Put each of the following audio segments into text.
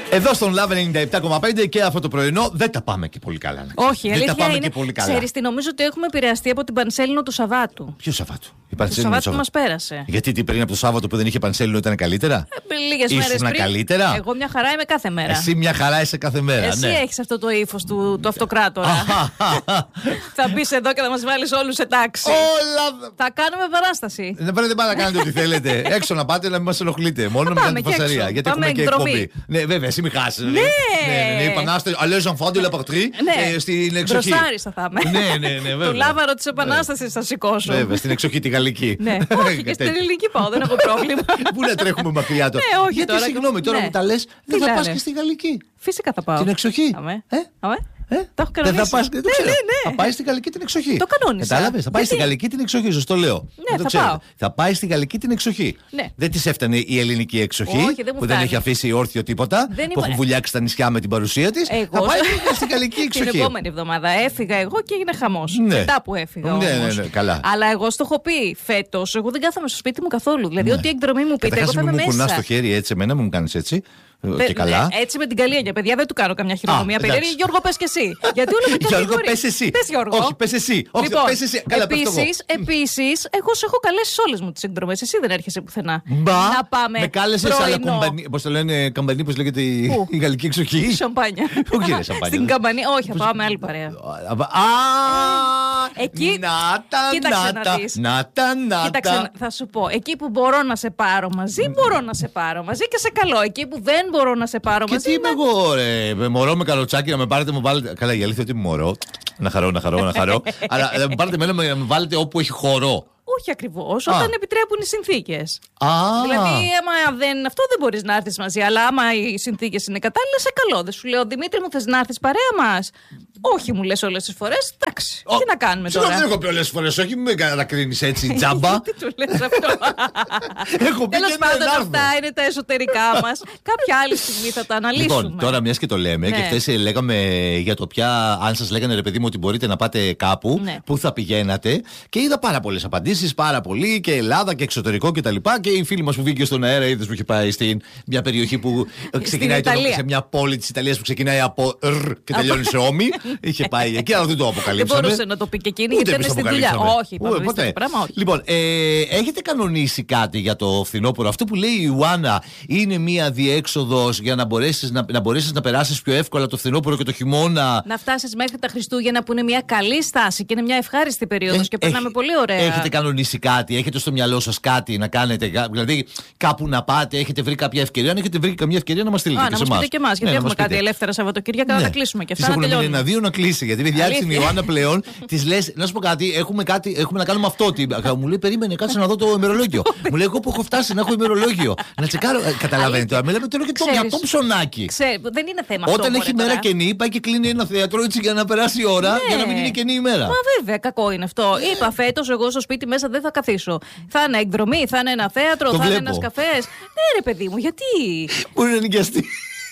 Εδώ στον Love 97,5 και αυτό το πρωινό δεν τα πάμε και πολύ καλά. Όχι, δεν τα πάμε είναι, και πολύ καλά. Ξέρεις τι, νομίζω ότι έχουμε επηρεαστεί από την Πανσέλινο του Σαββάτου. Ποιο Σαββάτου? Το Σαββάτου που μας πέρασε. Γιατί τι, πριν από το Σάββατο που δεν είχε Πανσέλινο ήταν καλύτερα? Λίγες μέρες πριν. Καλύτερα. Εγώ μια χαρά είμαι κάθε μέρα. Εσύ μια χαρά είσαι κάθε μέρα. Εσύ έχεις αυτό το ύφος του αυτοκράτορα. Θα μπεις εδώ και θα μας βάλεις όλους σε τάξη. Όλα. Θα κάνουμε παράσταση. Δεν πάτε να κάνετε ό,τι θέλετε. Έξω να πάτε να μην μας ενοχλείτε. Μόνο να κάνετε φασαρία. Γιατί έχουμε και εκπομπή. Ναι, βέβαια, εσύ μη χάσεις. Ναι, επανάσταση. Allez, enfants de la patrie. Στην εξοχή. Μπροστάριστα θα είμαι. Ναι, βέβαια. Το λάβαρο της επανάστασης θα σηκώσω. Βέβαια, στην εξοχή τη γαλλική. Ναι, όχι, και στην ελληνική πάω, δεν έχω πρόβλημα. Πού να τρέχουμε μακριά τώρα? Ναι, όχι. Γιατί συγγνώμη, τώρα μου τα λες, δεν θα πας και στη γαλλική? Φυσικά θα πάω. Την εξοχή. Το έχω κανονίσει. Δεν θα πας, δεν το ξέρω. Θα πάει στη γαλλική την εξοχή. Το κανόνισα. Κατάλαβες, θα πάει στη γαλλική την εξοχή, σωστό λέω. Ναι, θα πάω. Θα πάει στη γαλλική την εξοχή. Ναι. Δεν της έφτανε η ελληνική εξοχή. Όχι, που δεν έχει αφήσει όρθιο τίποτα. Που έχουν βουλιάξει τα νησιά με την παρουσία της. Θα πάει στη γαλλική εξοχή. Την επόμενη εβδομάδα έφυγα εγώ και έγινε χαμός. Μετά που έφυγα. Ναι, καλά. Αλλά εγώ στο έχω πει φέτος, εγώ δεν κάθομαι στο σπίτι μου καθόλου. Δηλαδή, ό,τι εκδρομή μου πείτε, εγώ θα είμαι μέσα. Μου κουνάς το χέρι έτσι, εμένα μου κάνεις έτσι. Και καλά. Έτσι με την καλή παιδιά, δεν του κάνω καμιά χειρονομία περίεργη. Γιώργο, πες και εσύ. Γιατί όλο με το Γιώργο, πες εσύ. Πες, Γιώργο. Όχι, πες εσύ. Λοιπόν, πες εσύ. Καλά, επίσης, εγώ σε έχω καλέσει σε όλες μου τις εκδρομές. Εσύ δεν έρχεσαι πουθενά. Να πάμε. Με κάλεσες, αλλά καμπανί. Πώς το λένε, καμπανί, πώς λέγεται η γαλλική εξοχή. Σαμπάνια. Όχι, είναι σαμπάνια. Στην καμπανί, όχι, θα πάω με άλλη παρέα. Εκεί. Κοίταξε, θα σου πω. Εκεί που μπορώ να σε πάρω μαζί, μπορώ να σε πάρω μαζί και σε καλό. Εκεί που δεν μπορώ να σε πάρω μαζί. Και τι είμαι εγώ, ρε. Μωρό με καλοτσάκι να με πάρετε, μου βάλετε. Καλά, η αλήθεια ότι είμαι μωρό. Να χαρώ. Αλλά να με πάρετε μένα να με βάλετε όπου έχει χορό. Όχι ακριβώς, όταν επιτρέπουν οι συνθήκες. Δηλαδή, αυτό δεν μπορείς να έρθεις μαζί, αλλά άμα οι συνθήκες είναι κατάλληλες, σε καλό. Δεν σου λέω, Δημήτρη μου, θες να έρθεις παρέα μας? Όχι, μου λες όλες τις φορές. Εντάξει, τι να κάνουμε τώρα? Δεν έχω πει όλες τις φορές, όχι, μην με κατακρίνεις έτσι τζάμπα. Τι του λες αυτό? Τέλος πάντων, αυτά είναι τα εσωτερικά μας. Κάποια άλλη στιγμή θα τα αναλύσουμε. Λοιπόν, τώρα μιας και το λέμε, και χθες λέγαμε για το πια, αν σας λέγανε ρε παιδί μου ότι μπορείτε να πάτε κάπου, πού θα πηγαίνατε, και είδα πάρα πολλές απαντήσεις, πάρα πολύ, και Ελλάδα και εξωτερικό κτλ. Και η φίλη μας που βγήκε στον αέρα, είδες που είχε πάει στην μια περιοχή που ξεκινάει σε μια πόλη της Ιταλίας που ξεκινάει από και τελειώνει σε όμι. Είχε πάει εκεί, αλλά δεν το αποκαλύψαμε. Δεν μπορούσε να το πει και εκείνη, γιατί ήταν στη δουλειά. Όχι, ποτέ. Λοιπόν, έχετε κανονίσει κάτι για το φθινόπωρο? Αυτό που λέει η Ιωάννα είναι μια διέξοδος για να μπορέσεις να περάσεις πιο εύκολα το φθινόπωρο και το χειμώνα. Να φτάσεις μέχρι τα Χριστούγεννα που είναι μια καλή στάση και είναι μια ευχάριστη περίοδος και περνάμε πολύ ωραία. Έχετε κανονίσει κάτι, έχετε στο μυαλό σας κάτι να κάνετε? Δηλαδή κάπου να πάτε, έχετε βρει κάποια ευκαιρία? Αν έχετε βρει καμία ευκαιρία να μας στείλετε. Να μας πείτε και εμάς, γιατί έχουμε κάτι ελεύθερα Σαββατοκύριακα να τα κλείσουμε και αυτά. Έχουν μείνει 1-2 να κλείσει. Γιατί η διάρκεια την Ιωάννα πλέον τη λες, να σου πω κάτι, έχουμε να κάνουμε αυτό. Μου λέει, περίμενε, κάτσε να δω το ημερολόγιο. Μου λέει, εγώ που έχω φτάσει να έχω ημερολόγιο. Να τσεκάρω. Καταλαβαίνετε τώρα, μιλάμε τώρα και το ψωνάκι. Δεν είναι θέμα αυτό. Όταν έχει μέρα κενή, πάει και κλείνει ένα θέατρο έτσι για να περάσει η ώρα, για να μην είναι κενή ημέρα. Μα βέβαια, κακό είναι αυτό. Είπα φέτος, εγώ στο σπίτι μέσα δεν θα καθίσω. Θα είναι εκδρομή, θα είναι ένα θέατρο, θα είναι ένας καφές. Ναι, ρε παιδί μου, γιατί. Μπορεί να νοικιαστεί.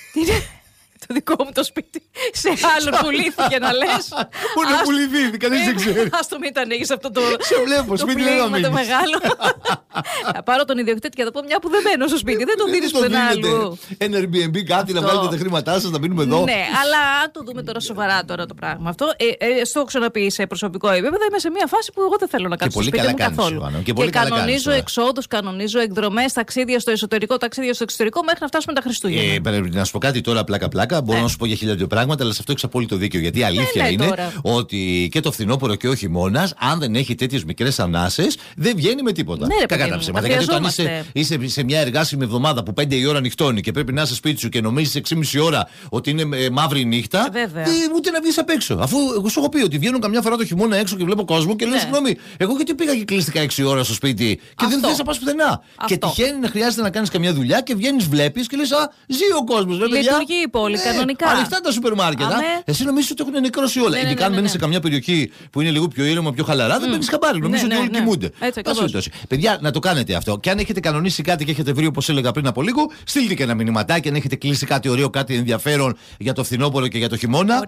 Το δικό μου το σπίτι σε άλλον πουλήθηκε, να λες. Πού να πουληθεί, κανείς δεν ξέρει. Ας το μην τα ανοίγεις αυτό το. Σε βλέπω, σπίτι δεν θα μείνεις. Το μεγάλο. Θα πάρω τον ιδιοκτήτη και θα πω μια που δεν μένω στο σπίτι. Δεν το δίνεις πουθενά αλλού. Ένα Airbnb, κάτι να βγάλετε τα χρήματά σας, να μείνουμε εδώ. Ναι, αλλά αν το δούμε τώρα σοβαρά το πράγμα αυτό. Στο έχω ξαναπεί σε προσωπικό επίπεδο, είμαι σε μια φάση που εγώ δεν θέλω να κάτσω στο σπίτι μου καθόλου. Και κανονίζω εξόδους, κανονίζω εκδρομές, ταξίδια στο εσωτερικό, ταξίδια στο εξωτερικό μέχρι να φτάσουμε τα Χριστούγεννα. Πρέπει να σου πω κάτι τώρα πλάκα-πλάκα. Μπορώ να σου πω για 1002 πράγματα, αλλά σε αυτό έχεις απόλυτο δίκιο. Γιατί η αλήθεια είναι ότι και το φθινόπωρο και ο χειμώνας, αν δεν έχει τέτοιες μικρές ανάσες, δεν βγαίνει με τίποτα. Κακά τα ψέματα. Γιατί όταν είσαι σε μια εργάσιμη εβδομάδα που 5 η ώρα νυχτώνει και πρέπει να είσαι σπίτι σου και νομίζεις 6,5 ώρα ότι είναι μαύρη νύχτα, ούτε να βγεις απ' έξω. Αφού εγώ σου έχω πει ότι βγαίνω καμιά φορά το χειμώνα έξω και βλέπω κόσμο και λέω συγγνώμη, εγώ γιατί πήγα και κλείστηκα 6 ώρα στο σπίτι και δεν θες να πας πουθενά. Και τυχαίνει να χρειάζεται να κάνεις καμιά δουλειά και βγαίνεις, βλέπεις και λες ζει ο κόσμος. Λειτουργεί η πόλη κανονικά. Ανοιχτά τα σούπερ μάρκετ. Εσύ νομίζεις ότι έχουν νεκρώσει όλα. Ειδικά αν μένεις σε καμιά περιοχή που είναι λίγο πιο ήρεμο, πιο χαλαρά, δεν παίρνεις χαμπάρι. Νομίζω ότι όλοι κοιμούνται. Παιδιά, να το κάνετε αυτό. Και αν έχετε κανονίσει κάτι και έχετε βρει, όπως έλεγα πριν από λίγο, στείλτε και ένα μηνυματάκι. Αν έχετε κλείσει κάτι ωραίο, κάτι ενδιαφέρον για το φθινόπωρο και για το χειμώνα.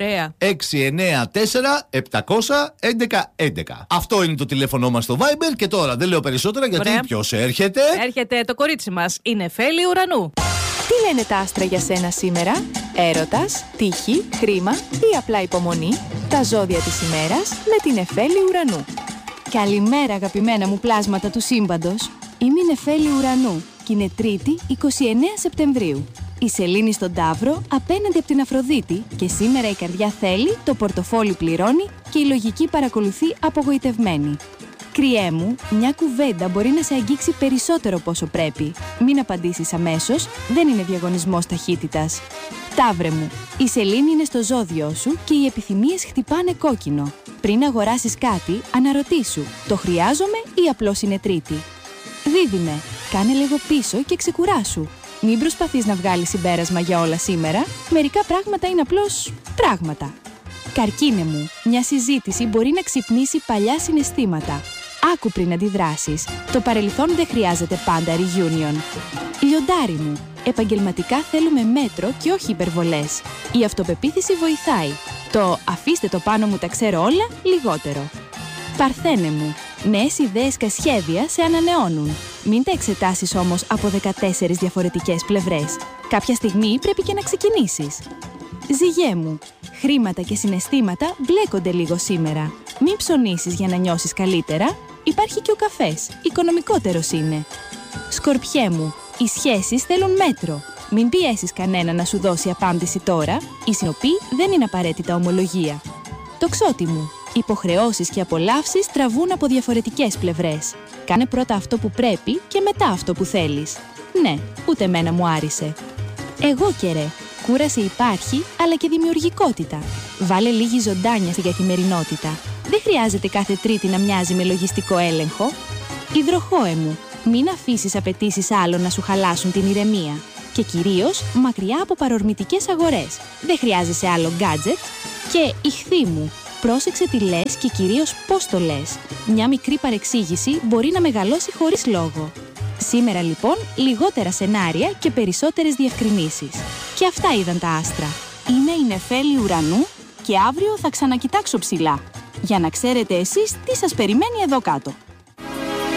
694-700-1111. Αυτό είναι το τηλέφωνο μας στο Viber. Και τώρα δεν λέω περισσότερα γιατί ποιος έρχεται. Έρχεται το κορίτσι μας. Είναι Νεφέλη Ουρανού. Τι λένε τα άστρα για σένα σήμερα? Έρωτας, τύχη, χρήμα ή απλά υπομονή? Τα ζώδια της ημέρας με την Νεφέλη Ουρανού. Καλημέρα αγαπημένα μου πλάσματα του σύμπαντος. Είμαι η Νεφέλη Ουρανού και είναι Τρίτη 29 Σεπτεμβρίου. Η Σελήνη στον Ταύρο απέναντι από την Αφροδίτη και σήμερα η καρδιά θέλει, το πορτοφόλι πληρώνει και η λογική παρακολουθεί απογοητευμένη. Κριέ μου, μια κουβέντα μπορεί να σε αγγίξει περισσότερο από όσο πρέπει. Μην απαντήσεις αμέσως, δεν είναι διαγωνισμός ταχύτητας. Ταύρε μου, η Σελήνη είναι στο ζώδιό σου και οι επιθυμίες χτυπάνε κόκκινο. Πριν αγοράσεις κάτι, αναρωτήσου, το χρειάζομαι ή απλώς είναι Τρίτη? Δίδυμε, κάνε λίγο πίσω και ξεκουράσου. Μην προσπαθείς να βγάλεις συμπέρασμα για όλα σήμερα, μερικά πράγματα είναι απλώς πράγματα. Καρκίνε μου, μια συζήτηση μπορεί να ξυπνήσει παλιά συναισθήματα. Άκου πριν αντιδράσεις. Το παρελθόν δεν χρειάζεται πάντα reunion. Λιοντάρι μου, επαγγελματικά θέλουμε μέτρο και όχι υπερβολές. Η αυτοπεποίθηση βοηθάει. Το αφήστε το πάνω μου τα ξέρω όλα, λιγότερο. Παρθένε μου, νέες ιδέες και σχέδια σε ανανεώνουν. Μην τα εξετάσεις όμως από 14 διαφορετικές πλευρές. Κάποια στιγμή πρέπει και να ξεκινήσεις. Ζυγέ μου, χρήματα και συναισθήματα μπλέκονται λίγο σήμερα. Μην ψωνίσεις για να νιώσεις καλύτερα. Υπάρχει και ο καφές, οικονομικότερος είναι. Σκορπιέ μου, οι σχέσεις θέλουν μέτρο. Μην πιέσεις κανένα να σου δώσει απάντηση τώρα. Η σιωπή δεν είναι απαραίτητα ομολογία. Τοξότη μου, υποχρεώσεις και απολαύσεις τραβούν από διαφορετικές πλευρές. Κάνε πρώτα αυτό που πρέπει και μετά αυτό που θέλεις. Ναι, ούτε εμένα μου άρεσε. Εγώ και ρε, κούραση υπάρχει, αλλά και δημιουργικότητα. Βάλε λίγη ζωντάνια στην καθημερινότητα. Δεν χρειάζεται κάθε Τρίτη να μοιάζει με λογιστικό έλεγχο. Υδροχόε μου, μην αφήσεις απαιτήσεις άλλων να σου χαλάσουν την ηρεμία. Και κυρίως μακριά από παρορμητικές αγορές. Δεν χρειάζεσαι άλλο γκάτζετ. Και ιχθύ μου, πρόσεξε τι λες και κυρίως πώς το λες. Μια μικρή παρεξήγηση μπορεί να μεγαλώσει χωρίς λόγο. Σήμερα λοιπόν λιγότερα σενάρια και περισσότερες διευκρινήσεις. Και αυτά είδαν τα άστρα. Είμαι η Νεφέλη Ουρανού και αύριο θα ξανακοιτάξω ψηλά. Για να ξέρετε εσείς τι σας περιμένει εδώ κάτω.